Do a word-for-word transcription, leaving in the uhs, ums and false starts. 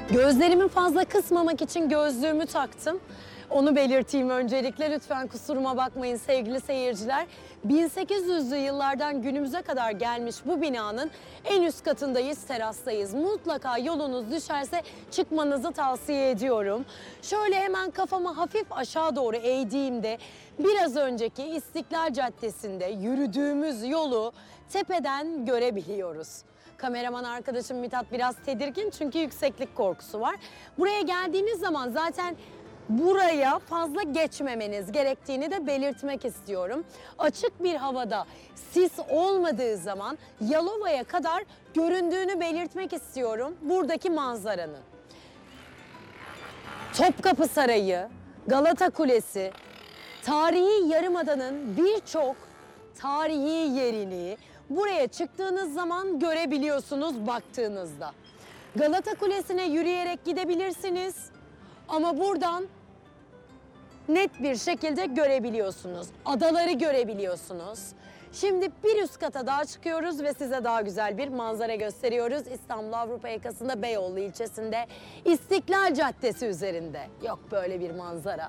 Gözlerimi fazla kısmamak için gözlüğümü taktım. Onu belirteyim öncelikle. Lütfen kusuruma bakmayın sevgili seyirciler. bin sekiz yüzlü yıllardan günümüze kadar gelmiş bu binanın en üst katındayız, terastayız. Mutlaka yolunuz düşerse çıkmanızı tavsiye ediyorum. Şöyle hemen kafamı hafif aşağı doğru eğdiğimde biraz önceki İstiklal Caddesi'nde yürüdüğümüz yolu tepeden görebiliyoruz. Kameraman arkadaşım Mithat biraz tedirgin çünkü yükseklik korkusu var. Buraya geldiğiniz zaman zaten buraya fazla geçmemeniz gerektiğini de belirtmek istiyorum. Açık bir havada sis olmadığı zaman Yalova'ya kadar göründüğünü belirtmek istiyorum buradaki manzaranın. Topkapı Sarayı, Galata Kulesi, tarihi Yarımada'nın birçok tarihi yerini buraya çıktığınız zaman görebiliyorsunuz baktığınızda. Galata Kulesi'ne yürüyerek gidebilirsiniz ama buradan net bir şekilde görebiliyorsunuz. Adaları görebiliyorsunuz. Şimdi bir üst kata daha çıkıyoruz ve size daha güzel bir manzara gösteriyoruz. İstanbul Avrupa yakasında Beyoğlu ilçesinde İstiklal Caddesi üzerinde. Yok böyle bir manzara.